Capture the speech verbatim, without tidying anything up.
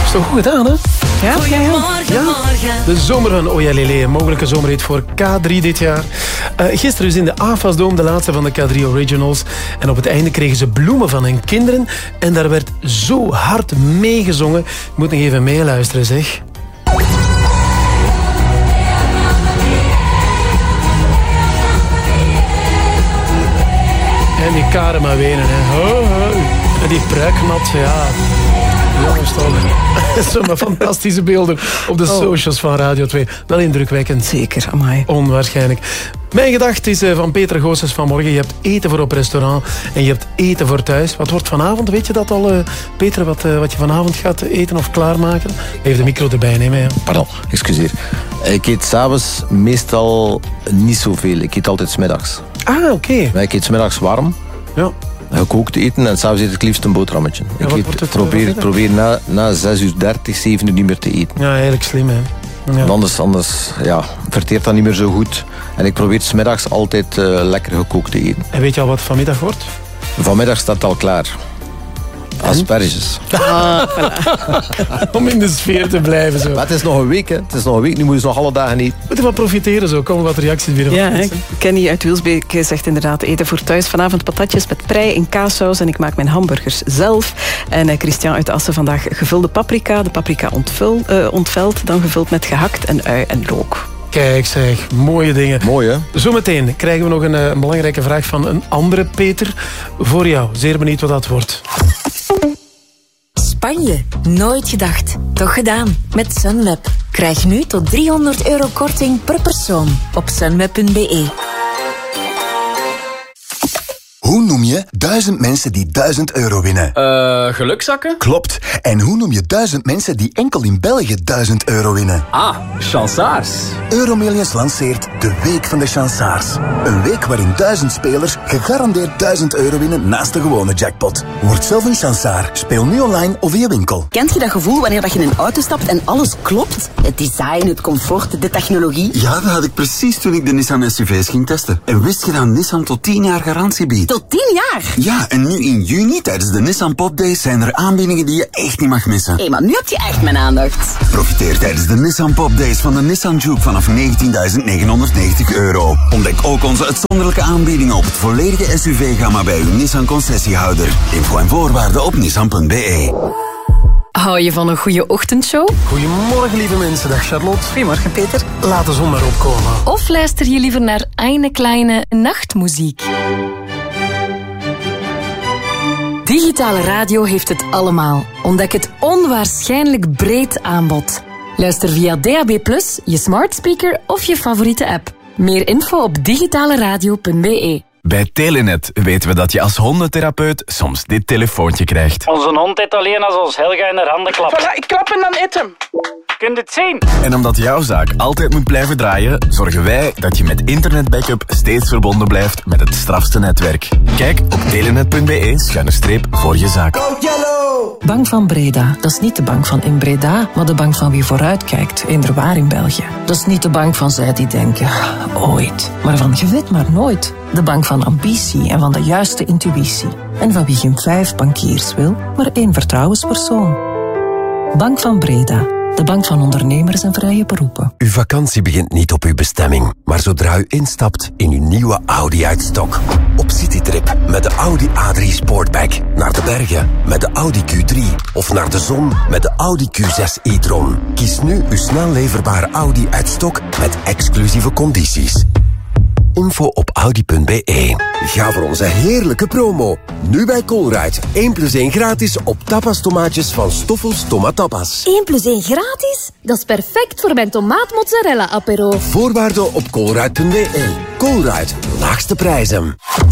is toch goed gedaan, hè? Ja? Goedemorgen, Ja? morgen. De zomer van Oya Lele, een mogelijke zomerhit voor K drie dit jaar. Uh, gisteren dus in de A F A S-dome, de laatste van de K drie Originals. En op het einde kregen ze bloemen van hun kinderen. En daar werd zo hard meegezongen. Ik moet nog even meeluisteren, zeg. En die karen maar wenen, hè. Oh, oh. En die pruiknat, ja. Jongens toch. Zo'n fantastische beelden op de socials van Radio twee. Wel indrukwekkend. Zeker, amai. Onwaarschijnlijk. Mijn gedachte is van Peter Goossens vanmorgen. Je hebt eten voor op restaurant en je hebt eten voor thuis. Wat wordt vanavond? Weet je dat al, uh, Peter, wat, uh, wat je vanavond gaat eten of klaarmaken? Even de micro erbij nemen. Ja. Pardon, excuseer. Ik eet s'avonds meestal niet zoveel. Ik eet altijd 's middags. Ah, oké. Okay. Maar ik eet 's middags warm. Ja. Gekookt eten en s'avonds eet ik liefst een boterhammetje. Ja, ik eet, het, probeer probeer na, na zes uur dertig, zeven uur niet meer te eten. Ja, eigenlijk slim, hè. Ja. En anders, anders ja, verteert dat niet meer zo goed. En ik probeer 's middags altijd uh, lekker gekookt te eten. En weet je al wat vanmiddag wordt? Vanmiddag staat het al klaar. Asperges. Ah, voilà. Om in de sfeer te blijven zo. Maar het is nog een week, hè. Het is nog een week. Nu moeten ze nog alle dagen eten. Moet er van profiteren zo. Komen wat reacties binnen. Ja, hè. Kenny uit Wilsbeek zegt inderdaad eten voor thuis. Vanavond patatjes met prei in kaassaus en ik maak mijn hamburgers zelf. En uh, Christian uit Assen vandaag gevulde paprika. De paprika ontvul, uh, ontveld, dan gevuld met gehakt en ui en rook. Kijk zeg, mooie dingen. Mooi, hè? Zometeen krijgen we nog een, een belangrijke vraag van een andere Peter. Voor jou, zeer benieuwd wat dat wordt. Spanje, nooit gedacht. Toch gedaan. Met Sunweb. Krijg nu tot driehonderd euro korting per persoon op sunweb punt be. Hoe noem je duizend mensen die duizend euro winnen? Eh, uh, gelukzakken? Klopt. En hoe noem je duizend mensen die enkel in België duizend euro winnen? Ah, chansaars. Euromillions lanceert de Week van de Chansaars. Een week waarin duizend spelers gegarandeerd duizend euro winnen naast de gewone jackpot. Word zelf een chansaar. Speel nu online of via winkel. Kent je dat gevoel wanneer je in een auto stapt en alles klopt? Het design, het comfort, de technologie. Ja, dat had ik precies toen ik de Nissan S U V's ging testen. En wist je dat Nissan tot tien jaar garantie biedt? Tot tien jaar? Ja, en nu in juni tijdens de Nissan Pop Days zijn er aanbiedingen die je echt niet mag missen. Hé, hey, maar nu heb je echt mijn aandacht. Profiteer tijdens de Nissan Pop Days van de Nissan Juke vanaf negentienduizend negenhonderdnegentig euro. Ontdek ook onze uitzonderlijke aanbiedingen op het volledige S U V-gamma bij uw Nissan concessiehouder. Info en voorwaarden op nissan punt be. Hou je van een goede ochtendshow? Goedemorgen, lieve mensen. Dag Charlotte. Goedemorgen, Peter. Laat de zon maar opkomen. Of luister je liever naar eine kleine nachtmuziek? Digitale radio heeft het allemaal. Ontdek het onwaarschijnlijk breed aanbod. Luister via D A B plus, je smart speaker of je favoriete app. Meer info op digitaleradio punt be. Bij Telenet weten we dat je als hondentherapeut soms dit telefoontje krijgt. Onze hond eet alleen als ons Helga in haar handen klapt. Voilà, ik klap en dan eet hem. Kunt het zien? En omdat jouw zaak altijd moet blijven draaien, zorgen wij dat je met internetbackup steeds verbonden blijft met het strafste netwerk. Kijk op telenet punt be schuine streep voor je zaak. Bank van Breda, dat is niet de bank van in Breda, maar de bank van wie vooruitkijkt, inderwaar in België. Dat is niet de bank van zij die denken, ooit, maar van je weet maar nooit. De bank van ambitie en van de juiste intuïtie. En van wie geen vijf bankiers wil, maar één vertrouwenspersoon. Bank van Breda. De bank van ondernemers en vrije beroepen. Uw vakantie begint niet op uw bestemming, maar zodra u instapt in uw nieuwe Audi uit stok. Op citytrip met de Audi A drie Sportback. Naar de bergen met de Audi Q drie. Of naar de zon met de Audi Q zes e-tron. Kies nu uw snel leverbare Audi uit stok met exclusieve condities. Info op audi punt be. Ga voor onze heerlijke promo. Nu bij Colruyt. één plus één gratis op tapas tomaatjes van Stoffels Tomatapas. één plus één gratis? Dat is perfect voor mijn tomaat mozzarella apero. Voorwaarden op colruyt punt be. Colruyt, laagste prijzen.